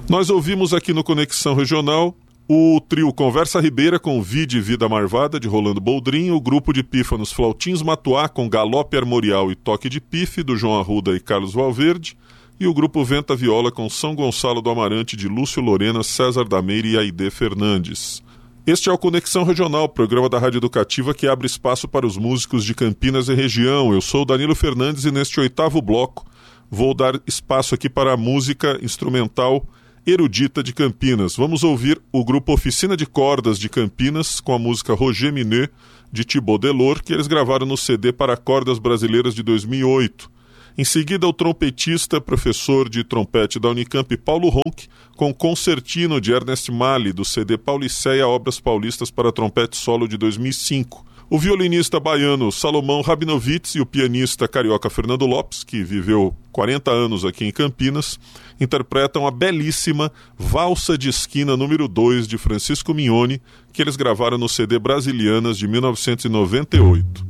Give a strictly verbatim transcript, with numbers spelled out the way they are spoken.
Nós ouvimos aqui no Conexão Regional o trio Conversa Ribeira com Vide Vida Marvada, de Rolando Boldrin, o grupo de pífanos Flautins Matuá com Galope Armorial e Toque de Pife, do João Arruda e Carlos Valverde, e o grupo Venta Viola com São Gonçalo do Amarante, de Lúcio Lorena, César Dameire e Aide Fernandes. Este é o Conexão Regional, programa da Rádio Educativa que abre espaço para os músicos de Campinas e região. Eu sou o Danilo Fernandes e neste oitavo bloco vou dar espaço aqui para a música instrumental erudita de Campinas. Vamos ouvir o grupo Oficina de Cordas de Campinas com a música Roger Minet, de Thibaut Delors, que eles gravaram no C D para Cordas Brasileiras de dois mil e oito. Em seguida, o trompetista, professor de trompete da Unicamp, Paulo Ronck, com Concertino de Ernest Mali, do C D Pauliceia Obras Paulistas para Trompete Solo de dois mil e cinco. O violinista baiano Salomão Rabinovitz e o pianista carioca Fernando Lopes, que viveu quarenta anos aqui em Campinas, interpretam a belíssima Valsa de Esquina número dois de Francisco Mignoni, que eles gravaram no C D Brasilianas de mil novecentos e noventa e oito.